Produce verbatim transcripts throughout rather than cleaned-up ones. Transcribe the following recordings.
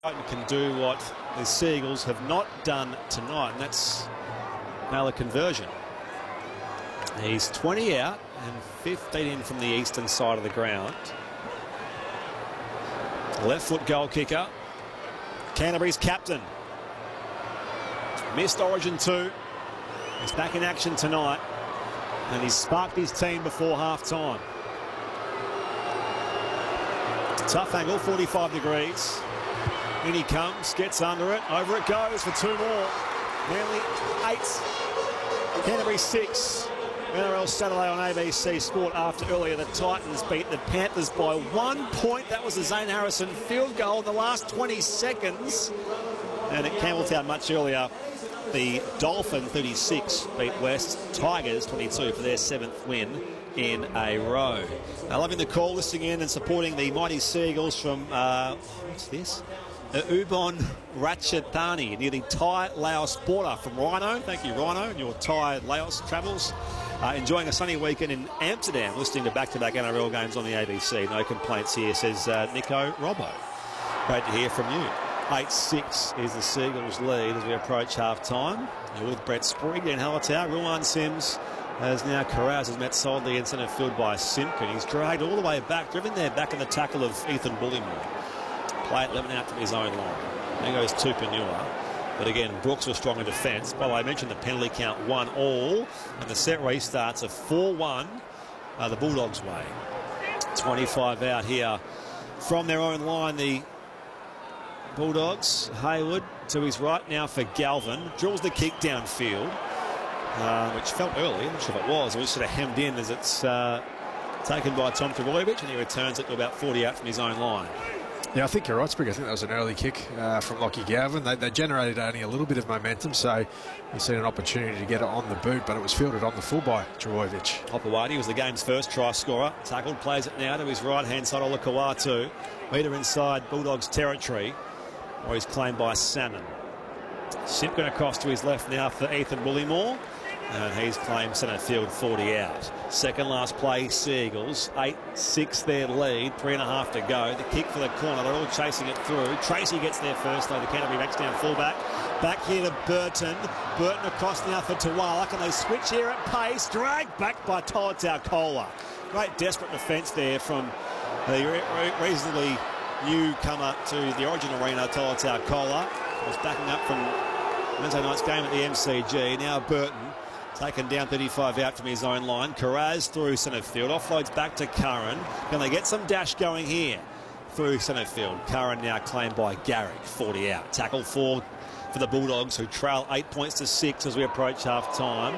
Can do what the Seagulls have not done tonight, and that's nail a conversion. He's twenty out and fifteen in from the eastern side of the ground. Left foot goal kicker. Canterbury's captain. Missed Origin two. He's back in action tonight, and he's sparked his team before half time. Tough angle, forty-five degrees. In he comes, gets under it, over it goes for two more. Manly eight, Canterbury six. N R L Saturday on A B C Sport after earlier the Titans beat the Panthers by one point. That was a Zane Harrison field goal in the last twenty seconds. And at Campbelltown much earlier, the Dolphin thirty-six beat West Tigers twenty-two for their seventh win in a row. Now, loving the call, listening in and supporting the mighty Seagulls from, uh, what's this? Uh, Ubon Ratchathani, near the Thai Laos border from Rhino. Thank you, Rhino, and your Thai Laos travels. Uh, enjoying a sunny weekend in Amsterdam, listening to back-to-back N R L games on the A B C. No complaints here, says uh, Nico Robbo. Great to hear from you. eight six is the Seagulls' lead as we approach half-time. With Brett Sprigg in Hallertau, Ruan Sims as now Carraz has met solidly in centre field by Simpkin. He's dragged all the way back, driven there back in the tackle of Ethan Bullymore. Play it eleven out from his own line. There goes Tupanua. But again, Brooks was strong in defence. By the way, I mentioned the penalty count one all. And the set restarts a four one uh, the Bulldogs' way. twenty-five out here from their own line. The Bulldogs. Hayward to his right now for Galvin. Drills the kick downfield, uh, which felt early. I'm not sure if it was. It was sort of hemmed in as it's uh, taken by Tom Trbojevic, and he returns it to about forty out from his own line. Yeah, I think you're right, Sprig. I think that was an early kick uh, from Lockie Galvin. They, they generated only a little bit of momentum, so you see an opportunity to get it on the boot, but it was fielded on the full by Trbojevic. Hopewadi was the game's first try scorer. Tackled, plays it now to his right-hand side, Olakau'atu. Meter inside Bulldogs territory, or he's claimed by Salmon. Simpkin across to his left now for Ethan Bullymore. And he's claimed centre field, forty out. Second last play, Seagulls. eight six their lead, three and a half to go. The kick for the corner, they're all chasing it through. Tracy gets there first, though. The Canterbury backs down fullback. Back here to Burton. Burton across now for Tuala. Can they switch here at pace? Dragged back by Tolotau Kola. Great desperate defence there from the re re reasonably newcomer to the Origin Arena, Tolotau Kola. Was backing up from Wednesday night's game at the M C G. Now Burton. Taken down thirty-five out from his own line. Carraz through centre field. Offloads back to Curran. Can they get some dash going here? Through centre field. Curran now claimed by Garrick. forty out. Tackle four for the Bulldogs, who trail eight points to six as we approach half-time.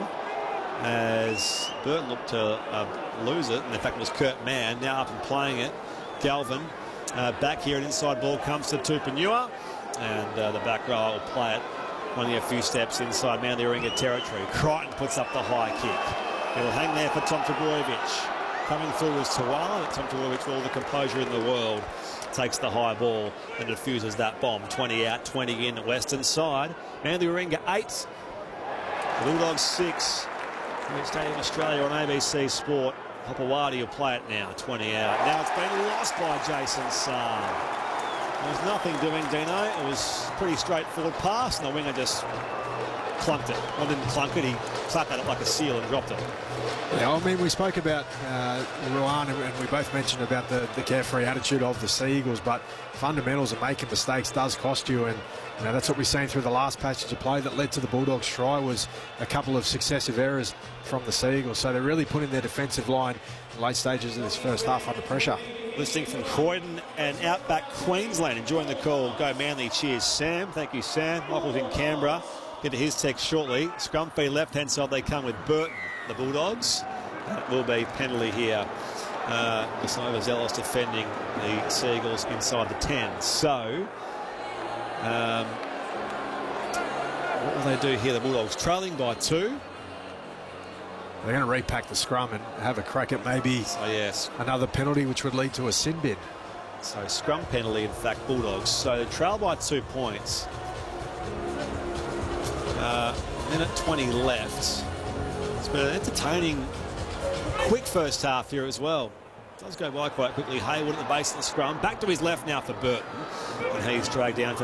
As Burton looked to uh, lose it. And in fact, it was Kurt Mann now up and playing it. Galvin uh, back here. An inside ball comes to Tupanua. And uh, the back row will play it. Only a few steps inside Manly Warringah territory. Crichton puts up the high kick. It'll hang there for Tom Trbojevic. Coming through is Tuala. Tom Trbojevic, with all the composure in the world, takes the high ball and diffuses that bomb. twenty out, twenty in, western side. Manly Warringah eight. Bulldogs six. Stadium Australia on A B C Sport. Hopewadi will play it now. twenty out. Now it's been lost by Jason Saab. There was nothing doing, Dino. It was a pretty straightforward pass, and the winger just clunked it. Well, didn't clunk it, he clapped at it like a seal and dropped it. Yeah, I mean, we spoke about uh, Ruan, and we both mentioned about the, the carefree attitude of the Seagulls, but fundamentals and making mistakes does cost you, and you know, that's what we've seen through the last passage of play that led to the Bulldogs' try was a couple of successive errors from the Seagulls. So they're really putting their defensive line in late stages of this first half under pressure. Listening from Croydon and Outback Queensland, enjoying the call. Go Manly, cheers Sam. Thank you, Sam. Michael's in Canberra. Get to his text shortly. Scrum feed left-hand side, they come with Burton, the Bulldogs. And it will be penalty here. Uh, it's overzealous defending the Seagulls inside the ten. So, um, what will they do here? The Bulldogs trailing by two. They're going to repack the scrum and have a crack at maybe so, yes. another penalty, which would lead to a sin bin. So scrum penalty, in fact, Bulldogs. So they trail by two points. Uh, minute twenty left. It's been an entertaining, quick first half here as well. Does go by quite quickly. Hayward at the base of the scrum. Back to his left now for Burton. And he's dragged down for